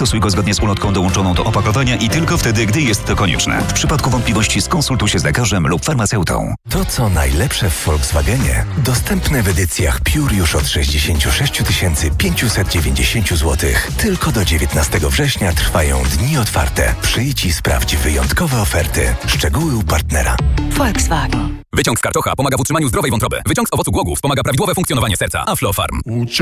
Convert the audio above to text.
Zastosuj go zgodnie z ulotką dołączoną do opakowania i tylko wtedy, gdy jest to konieczne. W przypadku wątpliwości skonsultuj się z lekarzem lub farmaceutą. To, co najlepsze w Volkswagenie, dostępne w edycjach Pure już od 66 590 zł. Tylko do 19 września trwają dni otwarte. Przyjdź i sprawdź wyjątkowe oferty. Szczegóły u partnera. Volkswagen. Wyciąg z karczocha pomaga w utrzymaniu zdrowej wątroby. Wyciąg z owocu głogów wspomaga prawidłowe funkcjonowanie serca. Aflofarm.